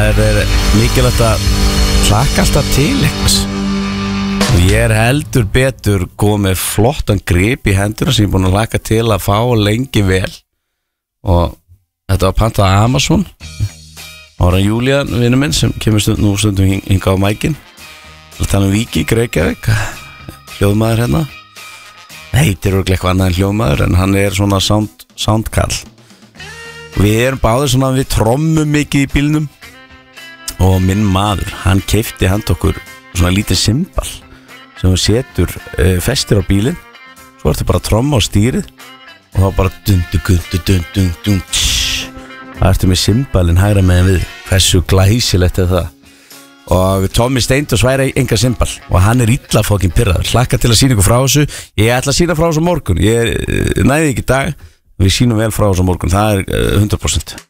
mikilvægt að hlakka alltaf til eitthvað. Og ég heldur betur komið flottan grip í hendurna sem ég búin að hlakka til að fá lengi vel. Og þetta var pantað á Amazon. Ára Júlían, vinur minn, sem kemur stundum hingað á mækin. Það tala Víki, Reykjavík, hljóðmaður hérna. Heitir örugglega eitthvað annað en hljóðmaður, en hann svona soundkall. Við erum báðir svona, við trommum mikið í bílnum. Og minn maður, hann tók okkur svona lítið cymbal sem við setur festir á bílinn. Svo ertu bara að tromma á stýrið og þá bara dun. Það ertu með cymbalinn hægra megin við. Hversu glæsilegt það. Og Tommi Steindós væri enga cymbal og hann illa fokkin pirraður. Hlakka til að sýna ykkur frá þessu. Ég ætla að sýna frá þessu morgun. Ég næði ekki í dag. Við sýnum vel frá þessu morgun. Það 100%.